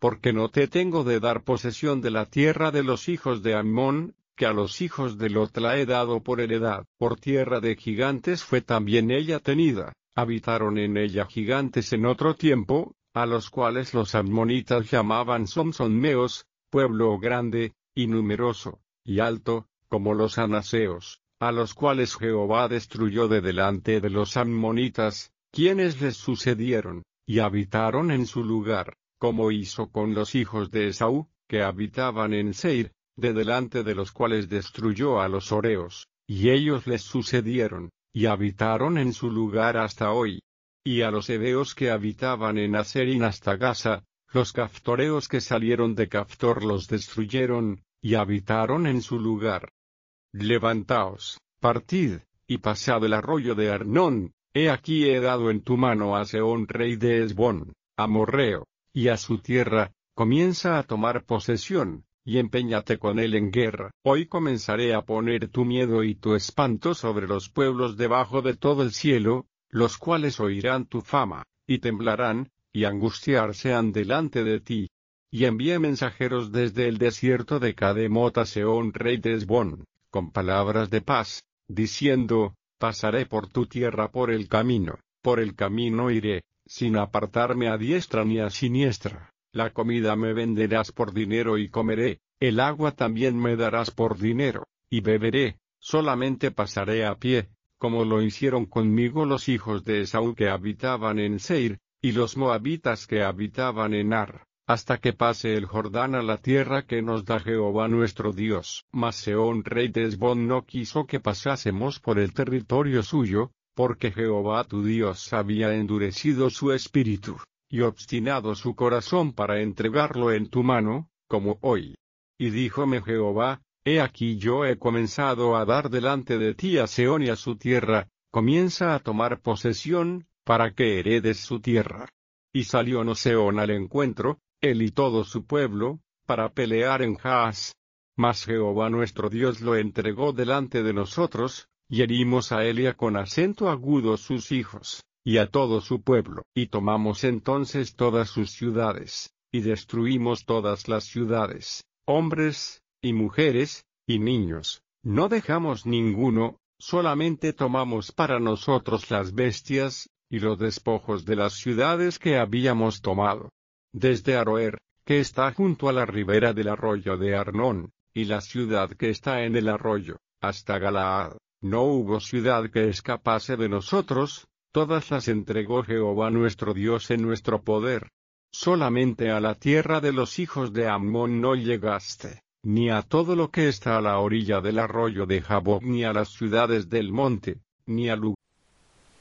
porque no te tengo de dar posesión de la tierra de los hijos de Ammón, que a los hijos de Lot la he dado por heredad. Por tierra de gigantes fue también ella tenida, habitaron en ella gigantes en otro tiempo, a los cuales los ammonitas llamaban Somsonmeos, pueblo grande, y numeroso, y alto, como los anaseos, a los cuales Jehová destruyó de delante de los ammonitas, quienes les sucedieron, y habitaron en su lugar, como hizo con los hijos de Esaú, que habitaban en Seir, de delante de los cuales destruyó a los horeos, y ellos les sucedieron, y habitaron en su lugar hasta hoy. Y a los heveos que habitaban en Aserín hasta Gaza, los caftoreos que salieron de Caftor los destruyeron, y habitaron en su lugar. Levantaos, partid, y pasad el arroyo de Arnón, he aquí he dado en tu mano a Sehón rey de Hesbón, amorreo, y a su tierra, comienza a tomar posesión, y empeñate con él en guerra. Hoy comenzaré a poner tu miedo y tu espanto sobre los pueblos debajo de todo el cielo, los cuales oirán tu fama, y temblarán, y angustiarse han delante de ti. Y envié mensajeros desde el desierto de Cademot a Sehón rey de Hesbón, con palabras de paz, diciendo, pasaré por tu tierra por el camino iré, sin apartarme a diestra ni a siniestra. La comida me venderás por dinero y comeré, el agua también me darás por dinero, y beberé, solamente pasaré a pie, como lo hicieron conmigo los hijos de Esaú que habitaban en Seir, y los moabitas que habitaban en Ar, hasta que pase el Jordán a la tierra que nos da Jehová nuestro Dios. Mas Sehón rey de Hesbón no quiso que pasásemos por el territorio suyo, porque Jehová tu Dios había endurecido su espíritu, y obstinado su corazón para entregarlo en tu mano, como hoy. Y díjome Jehová, he aquí yo he comenzado a dar delante de ti a Sehón y a su tierra, comienza a tomar posesión, para que heredes su tierra. Y salió Sehón al encuentro, él y todo su pueblo, para pelear en Jaaz. Mas Jehová nuestro Dios lo entregó delante de nosotros, y herimos a él y a con acento agudo sus hijos, y a todo su pueblo. Y tomamos entonces todas sus ciudades, y destruimos todas las ciudades, hombres, y mujeres, y niños, no dejamos ninguno, solamente tomamos para nosotros las bestias, y los despojos de las ciudades que habíamos tomado. Desde Aroer, que está junto a la ribera del arroyo de Arnón, y la ciudad que está en el arroyo, hasta Galaad, no hubo ciudad que escapase de nosotros, todas las entregó Jehová nuestro Dios en nuestro poder. Solamente a la tierra de los hijos de Ammón no llegaste, ni a todo lo que está a la orilla del arroyo de Jaboc, ni a las ciudades del monte, ni al lugar